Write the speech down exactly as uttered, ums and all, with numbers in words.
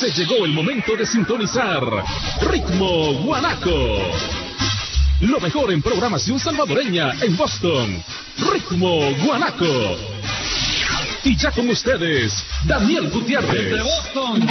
Se llegó el momento de sintonizar Ritmo Guanaco. Lo mejor en programación salvadoreña en Boston. Ritmo Guanaco. Y ya con ustedes, Daniel Gutiérrez. Desde Boston,